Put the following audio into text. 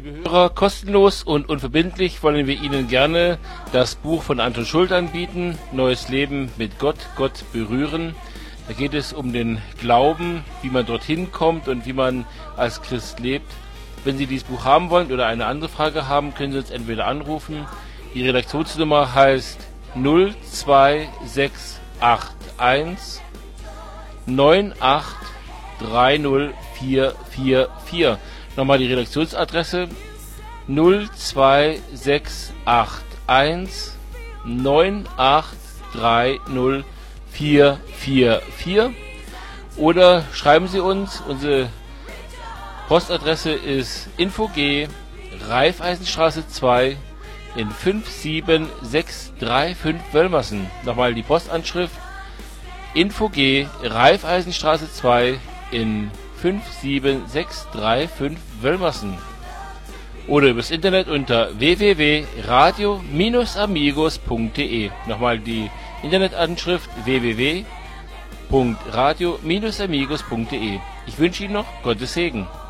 Liebe Hörer, kostenlos und unverbindlich wollen wir Ihnen gerne das Buch von Anton Schult anbieten, Neues Leben mit Gott, Gott berühren. Da geht es um den Glauben, wie man dorthin kommt und wie man als Christ lebt. Wenn Sie dieses Buch haben wollen oder eine andere Frage haben, können Sie uns entweder anrufen. Die Redaktionsnummer heißt 02681 9830444. Nochmal die Redaktionsadresse 02681 9830444. Oder schreiben Sie uns, unsere Postadresse ist info-g, Raiffeisenstraße 2 in 57635 Wölmersen. Nochmal die Postanschrift info-g, Raiffeisenstraße 2 in 57635 Wölmersen. Oder übers Internet unter www.radio-amigos.de. Nochmal die Internetanschrift www.radio-amigos.de. Ich wünsche Ihnen noch Gottes Segen.